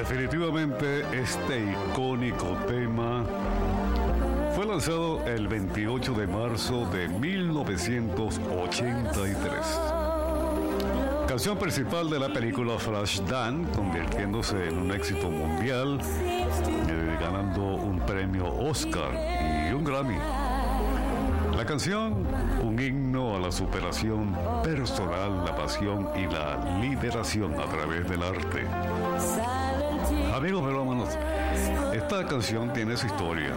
Definitivamente este icónico tema fue lanzado el 28 de marzo de 1983. Canción principal de la película Flashdance, convirtiéndose en un éxito mundial, ganando un premio Oscar y un Grammy. La canción, un himno a la superación personal, la pasión y la liberación a través del arte. Amigos melómanos, esta canción tiene su historia.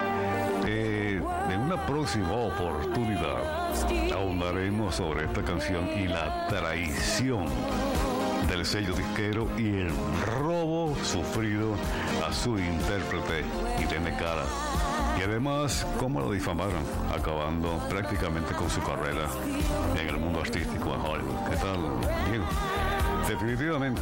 En una próxima oportunidad ahondaremos sobre esta canción y la traición del sello disquero y el robo sufrido a su intérprete Irene Cara. Y además, cómo lo difamaron, acabando prácticamente con su carrera en el mundo artístico en Hollywood. ¿Qué tal, amigo? Definitivamente.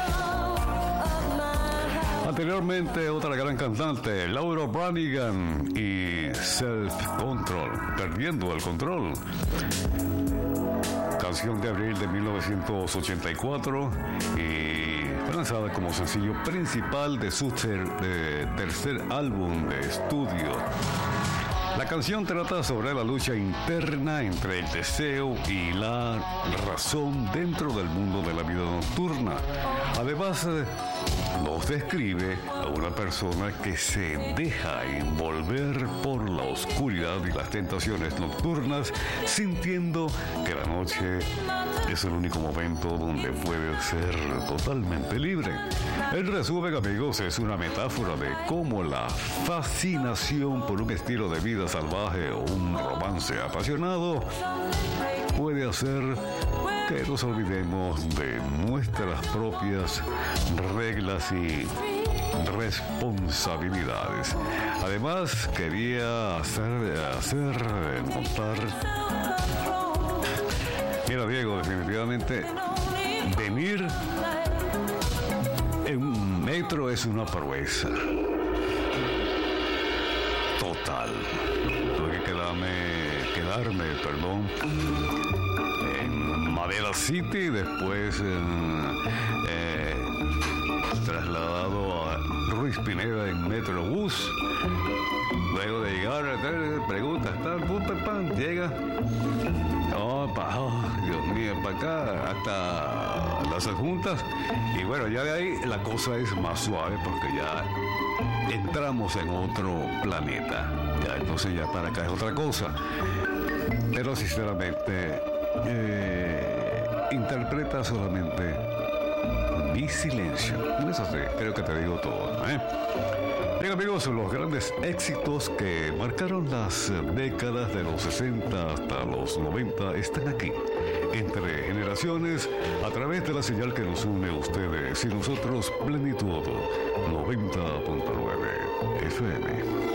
Anteriormente, otra gran cantante, Laura Branigan y Self Control, Perdiendo el Control. Canción de abril de 1984 y fue lanzada como sencillo principal de su tercer álbum de estudio. La canción trata sobre la lucha interna entre el deseo y la razón dentro del mundo de la vida nocturna. Además, nos describe a una persona que se deja envolver por la oscuridad y las tentaciones nocturnas, sintiendo que la noche es el único momento donde puede ser totalmente libre. En resumen, amigos, es una metáfora de cómo la fascinación por un estilo de vida salvaje o un romance apasionado puede hacer que nos olvidemos de nuestras propias reglas y responsabilidades. Además, quería hacer notar. Mira, Diego, definitivamente venir en un metro es una proeza total. Tuve que quedarme, en Madera City, después trasladado a Ruiz Pineda en Metrobús. Luego de llegar, pregunta, llega. Dios mío, para acá, hasta las adjuntas. Y bueno, ya de ahí la cosa es más suave porque ya entramos en otro planeta. Ya, entonces ya para acá es otra cosa. Pero sinceramente, interpreta solamente mi silencio. No es así, creo que te digo todo, ¿eh? Bien, amigos, los grandes éxitos que marcaron las décadas de los 60 hasta los 90 están aquí, entre generaciones, a través de la señal que nos une a ustedes y nosotros, Plenitud 90.9 FM.